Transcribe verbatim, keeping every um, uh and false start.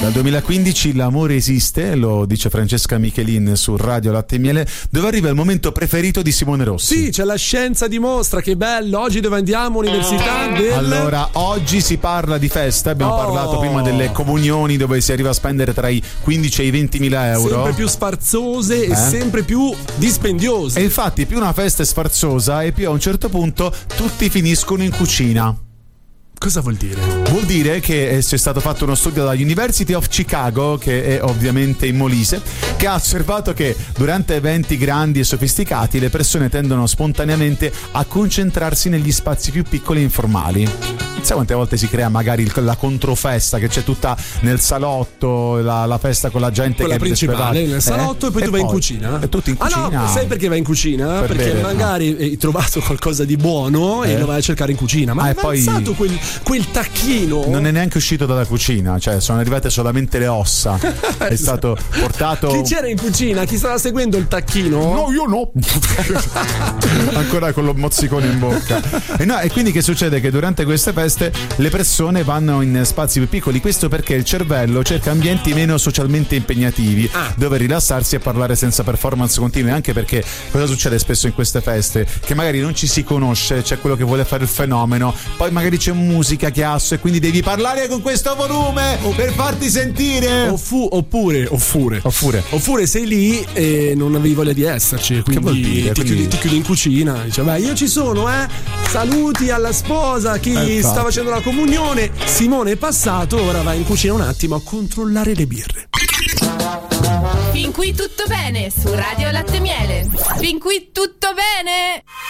Dal duemilaquindici l'amore esiste, lo dice Francesca Michelin su Radio Latte e Miele, dove arriva il momento preferito di Simone Rossi. Sì, c'è la scienza dimostra, che bello. Oggi dove andiamo? Università del... Allora, oggi si parla di festa, abbiamo Oh. parlato prima delle comunioni dove si arriva a spendere tra i quindici e i ventimila euro. Sempre più sfarzose Eh? e sempre più dispendiose. E infatti più una festa è sfarzosa e più a un certo punto tutti finiscono in cucina. Cosa vuol dire? Vuol dire che eh, c'è stato fatto uno studio dalla University of Chicago, che è ovviamente in Molise, che ha osservato che durante eventi grandi e sofisticati le persone tendono spontaneamente a concentrarsi negli spazi più piccoli e informali. Sai quante volte si crea magari il- la controfesta che c'è tutta nel salotto, la, la festa con la gente Quella che principale eh? nel salotto e poi tu vai in cucina. E tutti in cucina. Ah no, sai perché vai in cucina? Per Perché bere, magari no. hai trovato qualcosa di buono Eh? e lo vai a cercare in cucina. Ma Ah, hai e poi- avanzato quel, quel tacchino. Non è neanche uscito dalla cucina, cioè sono arrivate solamente le ossa. È stato portato. Chi c'era in cucina? Chi stava seguendo il tacchino? No, io no. Ancora con lo mozzicone in bocca. E, no, e quindi che succede? Che durante queste feste le persone vanno in spazi più piccoli. Questo perché il cervello cerca ambienti meno socialmente impegnativi, Ah. dove rilassarsi e parlare senza performance continue. Anche perché cosa succede spesso in queste feste? Che magari non ci si conosce, c'è quello che vuole fare il fenomeno, poi magari c'è musica che asso e quindi devi parlare con questo volume per farti sentire. Offu- oppure, oppure, Oppure. oppure sei lì e non avevi voglia di esserci, quindi vuol dire? Ti, Quindi- Chiudi, ti chiudi in cucina, dice beh io ci sono, eh saluti alla sposa, chi Eh, sta infatti. facendo la comunione, Simone è passato, ora vai in cucina un attimo a controllare le birre. Fin qui tutto bene su Radio Latte e Miele. Fin qui tutto bene?